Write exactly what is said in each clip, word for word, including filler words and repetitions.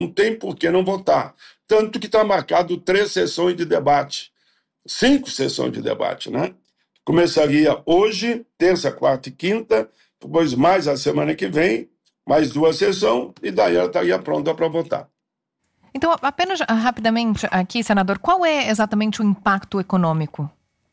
não tem por que não votar. Tanto que está marcado três sessões de debate, cinco sessões de debate, né? Começaria hoje, terça, quarta e quinta, depois mais a semana que vem, mais duas sessões, e daí ela estaria pronta para votar. Então, apenas rapidamente aqui, senador, qual é exatamente o impacto econômico?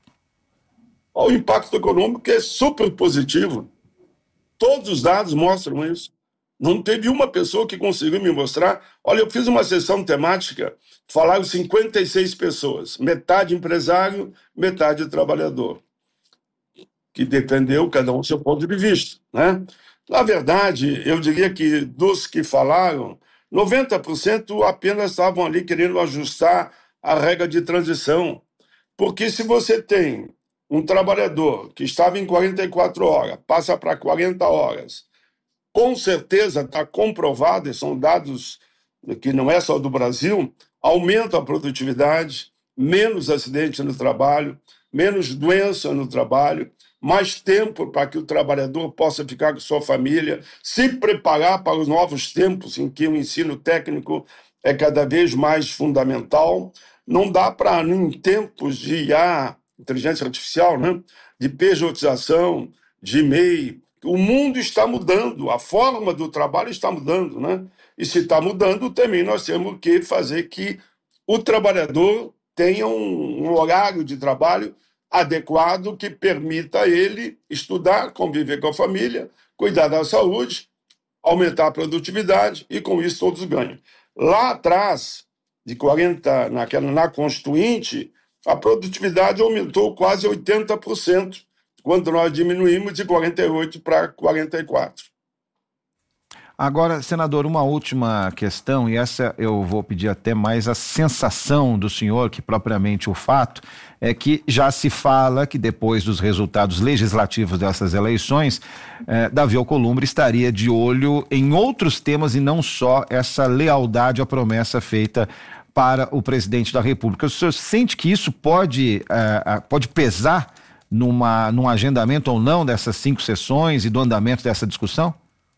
O impacto econômico é super positivo. Todos os dados mostram isso. Não teve uma pessoa que conseguiu me mostrar. Olha, eu fiz uma sessão temática, falaram cinquenta e seis pessoas, metade empresário, metade trabalhador, que defendeu cada um seu ponto de vista, né? Na verdade, eu diria que dos que falaram, noventa por cento apenas estavam ali querendo ajustar a regra de transição. Porque se você tem um trabalhador que estava em quarenta e quatro horas, passa para quarenta horas, com certeza está comprovado, e são dados que não é só do Brasil, aumenta a produtividade, menos acidente no trabalho, menos doença no trabalho, mais tempo para que o trabalhador possa ficar com sua família, se preparar para os novos tempos em que o ensino técnico é cada vez mais fundamental. Não dá para, em tempos de I A, inteligência artificial, né, de pejotização, de E M E I, o mundo está mudando, a forma do trabalho está mudando, né? E se está mudando, também nós temos que fazer que o trabalhador tenha um, um horário de trabalho adequado que permita a ele estudar, conviver com a família, cuidar da saúde, aumentar a produtividade e, com isso, todos ganham. Lá atrás, de quarenta, naquela, na Constituinte, a produtividade aumentou quase oitenta por cento, quando nós diminuímos de quarenta e oito para quarenta e quatro. Agora, senador, uma última questão, e essa eu vou pedir até mais a sensação do senhor, que propriamente o fato, é que já se fala que depois dos resultados legislativos dessas eleições, eh, Davi Alcolumbre estaria de olho em outros temas e não só essa lealdade à promessa feita para o presidente da República. O senhor sente que isso pode, eh, pode pesar numa, num agendamento ou não dessas cinco sessões e do andamento dessa discussão?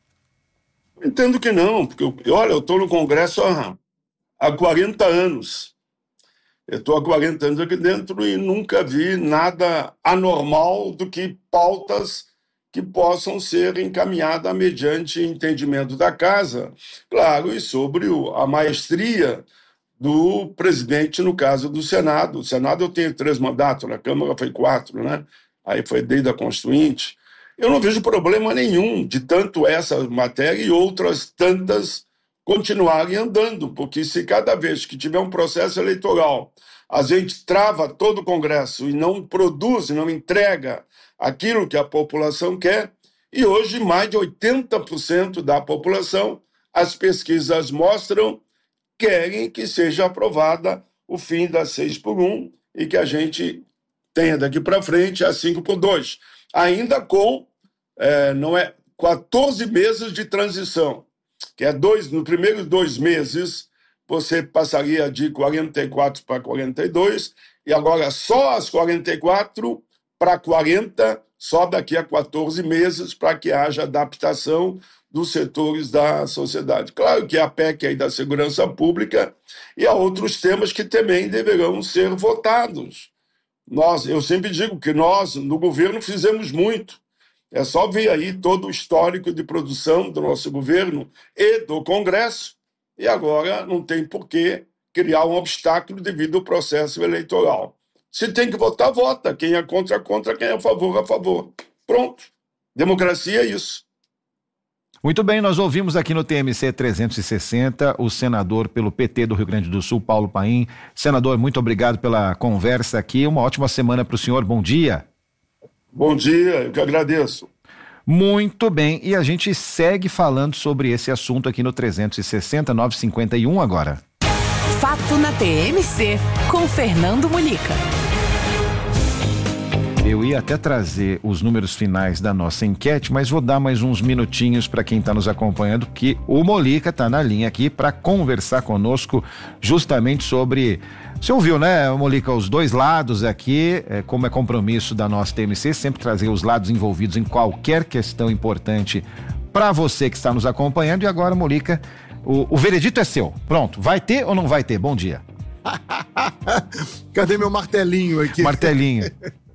Entendo que não, porque, eu, olha, eu estou no Congresso há, há quarenta anos. Eu estou há quarenta anos aqui dentro e nunca vi nada anormal do que pautas que possam ser encaminhadas mediante entendimento da Casa, claro, e sobre o, a maestria do presidente, no caso do Senado. O Senado eu tenho três mandatos, na Câmara foi quatro, né? Aí foi desde a Constituinte. Eu não vejo problema nenhum de tanto essa matéria e outras tantas continuarem andando, porque se cada vez que tiver um processo eleitoral a gente trava todo o Congresso e não produz, não entrega aquilo que a população quer, e hoje mais de oitenta por cento da população, as pesquisas mostram, querem que seja aprovada o fim da seis por um e que a gente tenha daqui para frente a cinco por dois, ainda com É, não é, quatorze meses de transição, que é dois, no primeiros dois meses você passaria de quarenta e quatro para quarenta e dois, e agora só as quarenta e quatro para quarenta, só daqui a quatorze meses, para que haja adaptação dos setores da sociedade. Claro que a P E C aí da segurança pública e há outros temas que também deverão ser votados. Nós, eu sempre digo que nós, no governo, fizemos muito. É só ver aí todo o histórico de produção do nosso governo e do Congresso, e agora não tem por que criar um obstáculo devido ao processo eleitoral. Se tem que votar, vota. Quem é contra, contra. Quem é a favor, a favor. Pronto. Democracia é isso. Muito bem, nós ouvimos aqui no T M C trezentos e sessenta o senador pelo P T do Rio Grande do Sul, Paulo Paim. Senador, muito obrigado pela conversa aqui. Uma ótima semana para o senhor. Bom dia. Bom dia, eu que agradeço. Muito bem, e a gente segue falando sobre esse assunto aqui no trezentos e sessenta, novecentos e cinquenta e um agora. Fato na T M C, com Fernando Mulica. Eu ia até trazer os números finais da nossa enquete, mas vou dar mais uns minutinhos para quem está nos acompanhando, que o Mulica está na linha aqui para conversar conosco justamente sobre... Você ouviu, né, Mulica, os dois lados aqui, é, como é compromisso da nossa T M C, sempre trazer os lados envolvidos em qualquer questão importante para você que está nos acompanhando. E agora, Mulica, O, o veredito é seu. Pronto, vai ter ou não vai ter? Bom dia. Cadê meu martelinho aqui? Martelinho.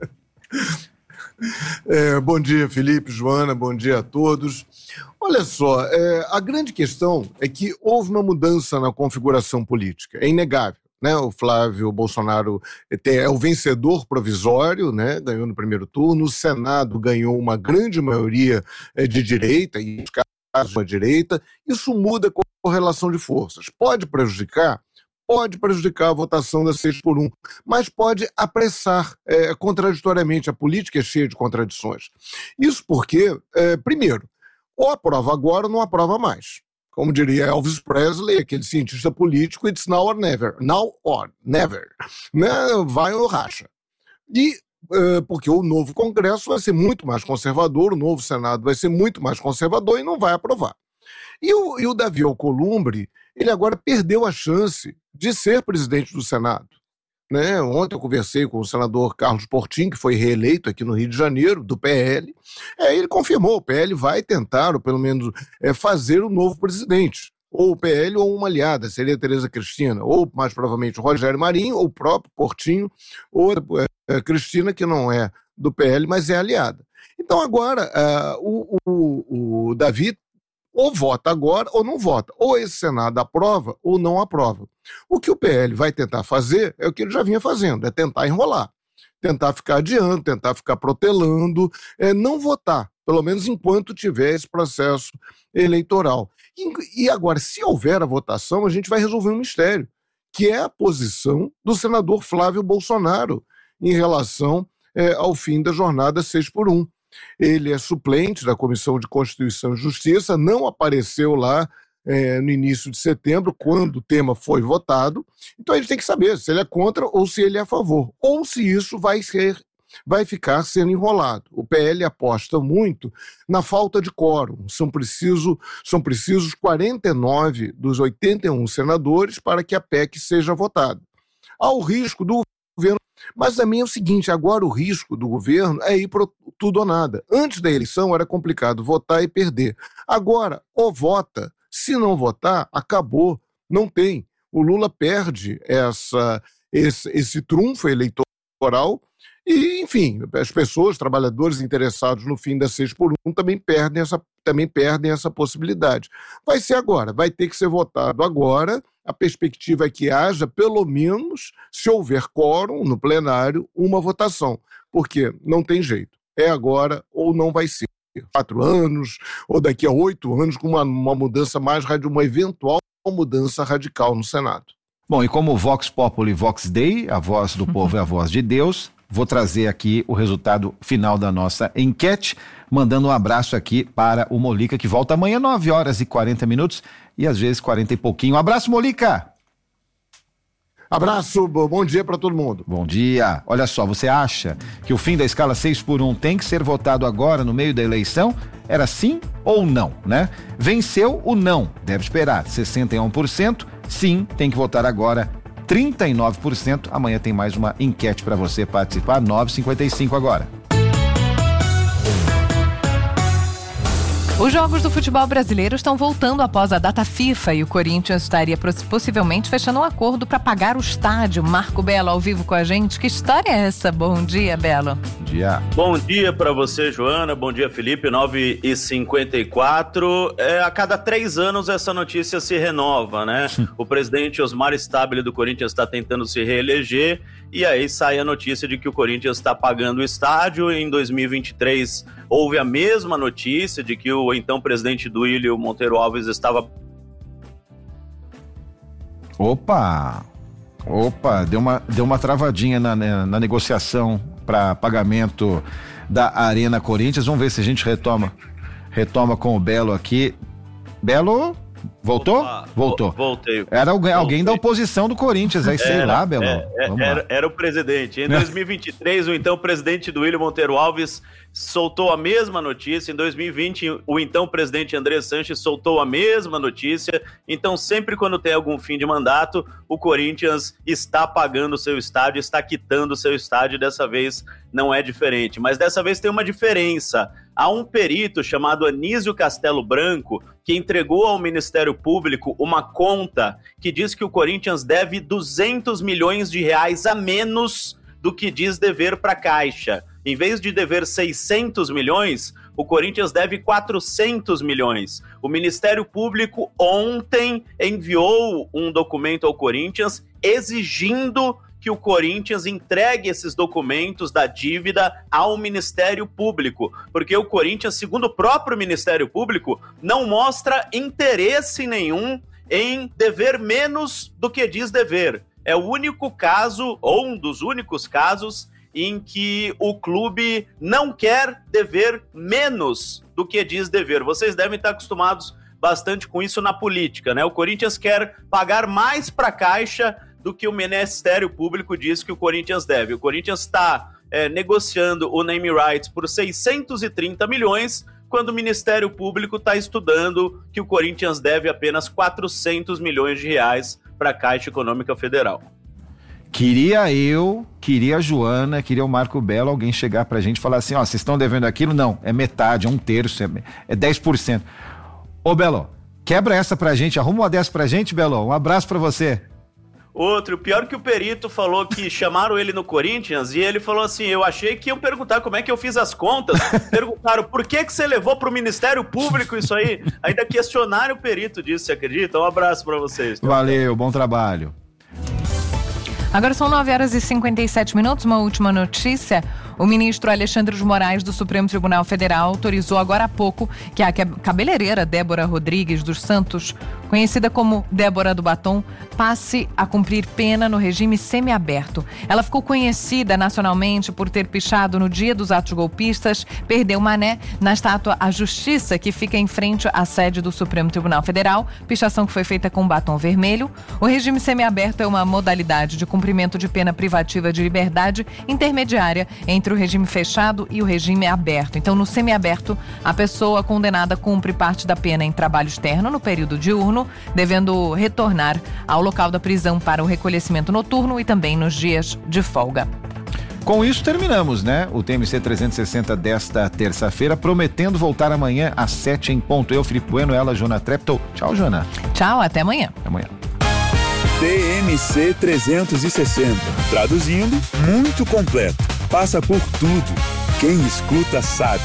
É, bom dia, Felipe, Joana, bom dia a todos. Olha só, é, a grande questão é que houve uma mudança na configuração política, é inegável, né? O Flávio Bolsonaro é o vencedor provisório, né? Ganhou no primeiro turno, o Senado ganhou uma grande maioria de direita, e nos casos uma direita, isso muda a correlação de forças. Pode prejudicar? Pode prejudicar a votação da seis por um, mas pode apressar é, contraditoriamente. A política é cheia de contradições. Isso porque, é, primeiro, ou aprova agora ou não aprova mais. Como diria Elvis Presley, aquele cientista político, it's now or never. Now or never. Né? Vai ou racha. E é, porque o novo Congresso vai ser muito mais conservador, o novo Senado vai ser muito mais conservador e não vai aprovar. E o, e o Davi Alcolumbre, ele agora perdeu a chance de ser presidente do Senado. Né? Ontem eu conversei com o senador Carlos Portinho, que foi reeleito aqui no Rio de Janeiro, do P L. É, ele confirmou, o P L vai tentar, ou pelo menos é, fazer o novo presidente. Ou o P L ou uma aliada, seria a Tereza Cristina, ou mais provavelmente o Rogério Marinho, ou o próprio Portinho, ou a, a Cristina, que não é do P L, mas é aliada. Então agora uh, o, o, o Davi ou vota agora ou não vota. Ou esse Senado aprova ou não aprova. O que o P L vai tentar fazer é o que ele já vinha fazendo, é tentar enrolar, tentar ficar adiando, tentar ficar protelando, é não votar, pelo menos enquanto tiver esse processo eleitoral. E, e agora, se houver a votação, a gente vai resolver um mistério, que é a posição do senador Flávio Bolsonaro em relação é, ao fim da jornada seis por um. Ele é suplente da Comissão de Constituição e Justiça, não apareceu lá é, no início de setembro, quando o tema foi votado. Então a gente tem que saber se ele é contra ou se ele é a favor, ou se isso vai, ser, vai ficar sendo enrolado. O P L aposta muito na falta de quórum. São, preciso, são precisos quarenta e nove dos oitenta e um senadores para que a P E C seja votada. Há o risco do governo. Mas também é o seguinte, agora o risco do governo é ir para tudo ou nada. Antes da eleição era complicado votar e perder. Agora, ou vota, se não votar, acabou, não tem. O Lula perde essa, esse, esse trunfo eleitoral e, enfim, as pessoas, trabalhadores interessados no fim da seis por um também perdem essa, também perdem essa possibilidade. Vai ser agora, vai ter que ser votado agora. A perspectiva é que haja, pelo menos, se houver quórum no plenário, uma votação, porque não tem jeito. É agora ou não vai ser. Quatro anos, ou daqui a oito anos, com uma, uma mudança mais radical, uma eventual mudança radical no Senado. Bom, e como Vox Populi Vox Dei, a voz do povo é a voz de Deus, vou trazer aqui o resultado final da nossa enquete, mandando um abraço aqui para o Molica, que volta amanhã, nove horas e quarenta minutos, e às vezes quarenta e pouquinho. Um abraço, Molica! Abraço, bom dia para todo mundo. Bom dia. Olha só, você acha que o fim da escala seis por um tem que ser votado agora, no meio da eleição? Era sim ou não, né? Venceu o não, deve esperar, sessenta e um por cento. Sim, tem que votar agora, trinta e nove por cento. Amanhã tem mais uma enquete para você participar, nove e cinquenta e cinco agora. Os jogos do futebol brasileiro estão voltando após a data FIFA e o Corinthians estaria possivelmente fechando um acordo para pagar o estádio. Marco Belo ao vivo com a gente. Que história é essa? Bom dia, Belo. Bom dia. Bom dia para você, Joana. Bom dia, Felipe. nove e cinquenta e quatro. É, a cada três anos essa notícia se renova, né? O presidente Osmar Stabile do Corinthians está tentando se reeleger e aí sai a notícia de que o Corinthians está pagando o estádio. Em dois mil e vinte e três houve a mesma notícia de que o então presidente Duílio Monteiro Alves estava... Opa! Opa, deu uma, deu uma travadinha na, na, na negociação para pagamento da Arena Corinthians. Vamos ver se a gente retoma, retoma com o Belo aqui. Belo... Voltou? Opa, Voltou. Voltei. Era alguém, voltei. alguém da oposição do Corinthians, aí sei era, lá, Belo. É, era, lá. Era o presidente. Em dois mil e vinte e três, o então presidente Duílio Monteiro Alves soltou a mesma notícia. Em dois mil e vinte, o então presidente André Sanches soltou a mesma notícia. Então, sempre quando tem algum fim de mandato, o Corinthians está pagando o seu estádio, está quitando o seu estádio. Dessa vez não é diferente. Mas dessa vez tem uma diferença. há um perito chamado Anísio Castelo Branco que entregou ao Ministério Público uma conta que diz que o Corinthians deve duzentos milhões de reais a menos do que diz dever para a Caixa. Em vez de dever seiscentos milhões, o Corinthians deve quatrocentos milhões. O Ministério Público ontem enviou um documento ao Corinthians exigindo que o Corinthians entregue esses documentos da dívida ao Ministério Público, porque o Corinthians, segundo o próprio Ministério Público, não mostra interesse nenhum em dever menos do que diz dever. É o único caso, ou um dos únicos casos, em que o clube não quer dever menos do que diz dever. Vocês devem estar acostumados bastante com isso na política, né? O Corinthians quer pagar mais para a Caixa do que o Ministério Público diz que o Corinthians deve. O Corinthians está é, negociando o name rights por seiscentos e trinta milhões, quando o Ministério Público está estudando que o Corinthians deve apenas quatrocentos milhões de reais para a Caixa Econômica Federal. Queria eu, queria a Joana, queria o Marco Belo, alguém chegar pra gente e falar assim, ó, vocês estão devendo aquilo? Não, é metade, é um terço, é, é dez por cento. Ô, Belo, quebra essa pra gente, arruma uma dessa pra gente, Belo, um abraço pra você. Outro, pior que o perito falou que chamaram ele no Corinthians e ele falou assim, eu achei que iam perguntar como é que eu fiz as contas, perguntaram por que que você levou pro Ministério Público isso aí, ainda questionaram o perito disso, você acredita? Um abraço pra vocês. Valeu, bom trabalho. Agora são nove horas e cinquenta e sete minutos, uma última notícia. O ministro Alexandre de Moraes do Supremo Tribunal Federal autorizou agora há pouco que a cabeleireira Débora Rodrigues dos Santos, conhecida como Débora do Batom, passe a cumprir pena no regime semiaberto. Ela ficou conhecida nacionalmente por ter pichado no dia dos atos golpistas, perdeu mané na estátua A Justiça, que fica em frente à sede do Supremo Tribunal Federal, pichação que foi feita com batom vermelho. O regime semiaberto é uma modalidade de cumprimento de pena privativa de liberdade intermediária entre o regime fechado e o regime aberto. Então, no semiaberto, a pessoa condenada cumpre parte da pena em trabalho externo no período diurno, devendo retornar ao local da prisão para o recolhimento noturno e também nos dias de folga. Com isso terminamos, né? O T M C trezentos e sessenta desta terça-feira, prometendo voltar amanhã às sete em ponto. Eu, Felipe Bueno, ela, Joana Treptow. Tchau, Joana. Tchau, até amanhã. Até amanhã. T M C trezentos e sessenta. Traduzindo, muito completo. Passa por tudo. Quem escuta sabe.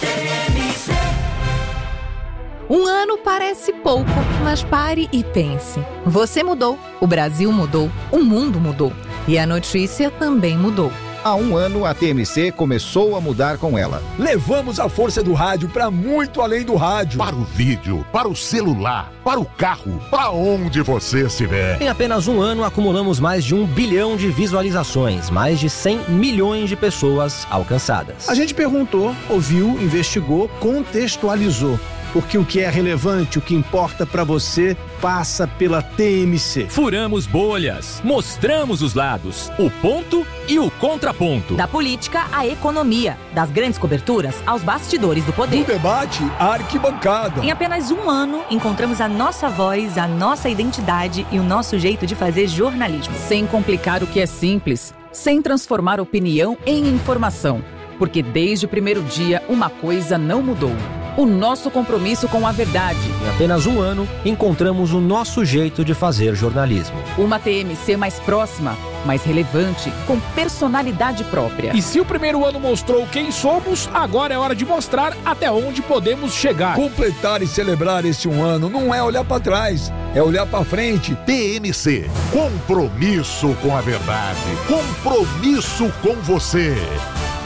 Um ano parece pouco, mas pare e pense. Você mudou, o Brasil mudou, o mundo mudou. E a notícia também mudou. Há um ano, a T M C começou a mudar com ela. Levamos a força do rádio para muito além do rádio. Para o vídeo, para o celular, para o carro, para onde você estiver. Em apenas um ano, acumulamos mais de um bilhão de visualizações, mais de cem milhões de pessoas alcançadas. A gente perguntou, ouviu, investigou, contextualizou. Porque o que é relevante, o que importa para você, passa pela T M C. Furamos bolhas, mostramos os lados, o ponto e o contraponto. Da política à economia, das grandes coberturas aos bastidores do poder. Do debate à arquibancada. Em apenas um ano, encontramos a nossa voz, a nossa identidade e o nosso jeito de fazer jornalismo. Sem complicar o que é simples, sem transformar opinião em informação. Porque desde o primeiro dia, uma coisa não mudou. O nosso compromisso com a verdade. Em apenas um ano, encontramos o nosso jeito de fazer jornalismo. Uma T M C mais próxima, mais relevante, com personalidade própria. E se o primeiro ano mostrou quem somos, agora é hora de mostrar até onde podemos chegar. Completar e celebrar esse um ano não é olhar para trás, é olhar para frente. T M C, compromisso com a verdade, compromisso com você.